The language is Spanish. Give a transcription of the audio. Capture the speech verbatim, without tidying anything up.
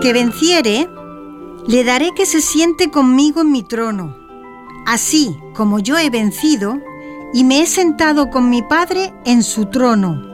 que venciere, le daré que se siente conmigo en mi trono, así como yo he vencido y me he sentado con mi Padre en su trono.